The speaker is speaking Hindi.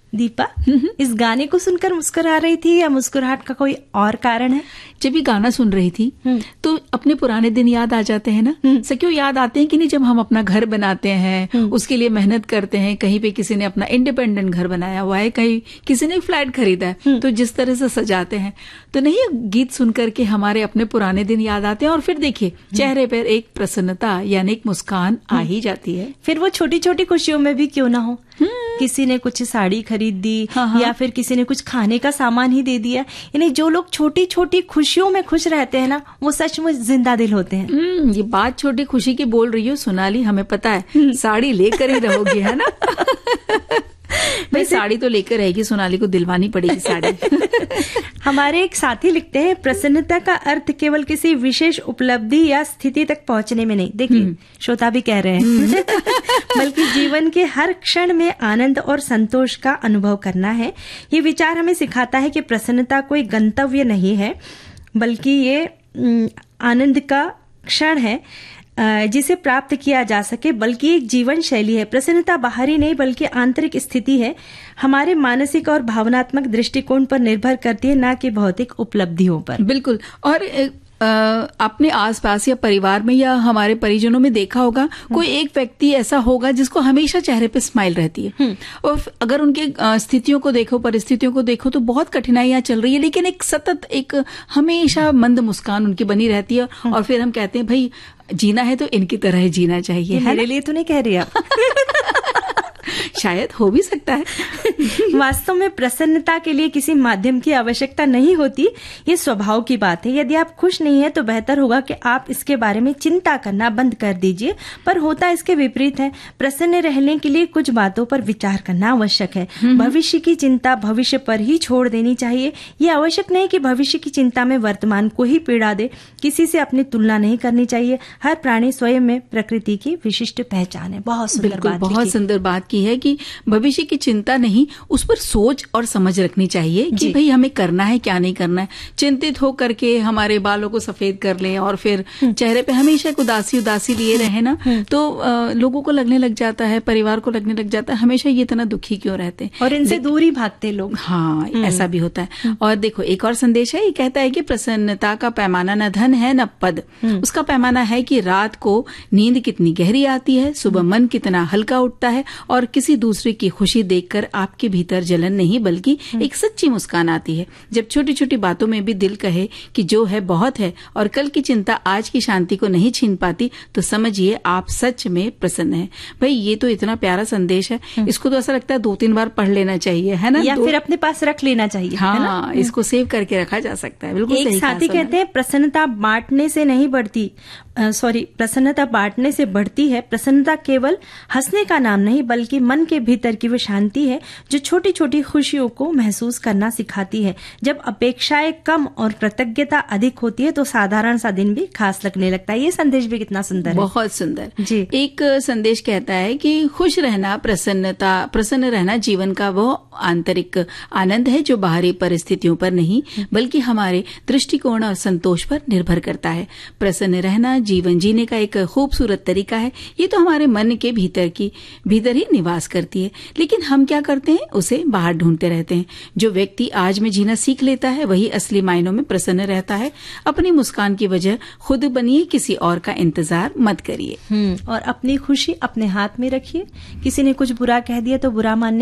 दीपा, इस गाने को सुनकर मुस्कुरा रही थी या मुस्कुराहट का कोई और कारण है? जब ये गाना सुन रही थी तो अपने पुराने दिन याद आ जाते हैं ना। सक्यों याद आते हैं कि नहीं, जब हम अपना घर बनाते हैं, उसके लिए मेहनत करते हैं, कहीं पे किसी ने अपना इंडिपेंडेंट घर बनाया हुआ है, कहीं किसी ने फ्लैट खरीदा है, तो जिस तरह से सजाते हैं, तो नहीं गीत सुन करके हमारे अपने पुराने दिन याद आते हैं और फिर देखिए चेहरे पर एक प्रसन्नता यानी एक मुस्कान आ ही जाती है। फिर वो छोटी छोटी खुशियों में भी क्यों ना हो, किसी ने कुछ साड़ी खरीद दी, या फिर किसी ने कुछ खाने का सामान ही दे दिया, यानी जो लोग छोटी छोटी खुशियों में खुश रहते हैं ना, वो सचमुच जिंदा दिल होते हैं। ये बात छोटी खुशी की बोल रही हो सोनाली, हमें पता है साड़ी लेकर ही रहोगी, है ना। भाई साड़ी तो लेकर रहेगी, सोनाली को दिलवानी पड़ेगी साड़ी। हमारे एक साथी लिखते हैं, प्रसन्नता का अर्थ केवल किसी विशेष उपलब्धि या स्थिति तक पहुंचने में नहीं, देखिए श्रोता भी कह रहे हैं, बल्कि जीवन के हर क्षण में आनंद और संतोष का अनुभव करना है। ये विचार हमें सिखाता है कि प्रसन्नता कोई गंतव्य नहीं है, बल्कि ये आनंद का क्षण है जिसे प्राप्त किया जा सके, बल्कि एक जीवन शैली है। प्रसन्नता बाहरी नहीं बल्कि आंतरिक स्थिति है, हमारे मानसिक और भावनात्मक दृष्टिकोण पर निर्भर करती है, ना कि भौतिक उपलब्धियों पर। बिल्कुल। और अपने आसपास या परिवार में या हमारे परिजनों में देखा होगा, कोई एक व्यक्ति ऐसा होगा जिसको हमेशा चेहरे पे स्माइल रहती है, और अगर उनके स्थितियों को देखो, परिस्थितियों को देखो, तो बहुत कठिनाइयां चल रही है, लेकिन एक सतत एक हमेशा मंद मुस्कान उनकी बनी रहती है। और फिर हम कहते हैं भाई जीना है तो इनकी तरह ही जीना चाहिए। मेरे लिए तो नहीं कह रही आप। शायद हो भी सकता है। वास्तव में प्रसन्नता के लिए किसी माध्यम की आवश्यकता नहीं होती, ये स्वभाव की बात है। यदि आप खुश नहीं है तो बेहतर होगा कि आप इसके बारे में चिंता करना बंद कर दीजिए, पर होता इसके विपरीत है। प्रसन्न रहने के लिए कुछ बातों पर विचार करना आवश्यक है। भविष्य की चिंता भविष्य पर ही छोड़ देनी चाहिए। ये आवश्यक नहीं कि भविष्य की चिंता में वर्तमान को ही पीड़ा दे। किसी से अपनी तुलना नहीं करनी चाहिए। हर प्राणी स्वयं में प्रकृति की विशिष्ट पहचान है। बहुत सुंदर बात, बहुत सुंदर बात की है कि भविष्य की चिंता नहीं, उस पर सोच और समझ रखनी चाहिए कि भाई हमें करना है क्या नहीं करना है। चिंतित हो करके हमारे बालों को सफेद कर लें और फिर चेहरे पे हमेशा उदासी उदासी लिए रहे ना, तो लोगों को लगने लग जाता है, परिवार को लगने लग जाता है हमेशा ये इतना दुखी क्यों रहते हैं, और इनसे दूर ही भागते लोग। हाँ, ऐसा भी होता है। और देखो एक और संदेश है, ये कहता है कि प्रसन्नता का पैमाना न धन है न पद, उसका पैमाना है कि रात को नींद कितनी गहरी आती है, सुबह मन कितना हल्का उठता है, और किसी दूसरे की खुशी देखकर आपके भीतर जलन नहीं बल्कि एक सच्ची मुस्कान आती है। जब छोटी छोटी बातों में भी दिल कहे कि जो है बहुत है और कल की चिंता आज की शांति को नहीं छीन पाती, तो समझिए आप सच में प्रसन्न हैं। भाई ये तो इतना प्यारा संदेश है, इसको तो ऐसा लगता है 2-3 बार पढ़ लेना चाहिए, है ना, या फिर अपने पास रख लेना चाहिए। हाँ, इसको सेव करके रखा जा सकता है। बिल्कुल एक साथी कहते हैं, प्रसन्नता बांटने से नहीं बढ़ती, प्रसन्नता बांटने से बढ़ती है। प्रसन्नता केवल हंसने का नाम नहीं बल्कि मन के भीतर की वो शांति है जो छोटी छोटी खुशियों को महसूस करना सिखाती है। जब अपेक्षाएं कम और कृतज्ञता अधिक होती है तो साधारण सा दिन भी खास लगने लगता है। ये संदेश भी कितना सुंदर है। बहुत सुंदर जी। एक संदेश कहता है कि खुश रहना, प्रसन्न रहना जीवन का वो आंतरिक आनंद है जो बाहरी परिस्थितियों पर नहीं बल्कि हमारे दृष्टिकोण और संतोष पर निर्भर करता है। प्रसन्न रहना जीवन जीने का एक खूबसूरत तरीका है। ये तो हमारे मन के भीतर ही निवास करती है, लेकिन हम क्या करते हैं, उसे बाहर ढूंढते रहते हैं। जो व्यक्ति आज में जीना सीख लेता है वही असली मायनों में प्रसन्न रहता है। अपनी मुस्कान की वजह खुद बनिए, किसी और का इंतजार मत करिए। और अपनी खुशी अपने हाथ में रखिए। किसी ने कुछ बुरा कह दिया तो बुरा मानने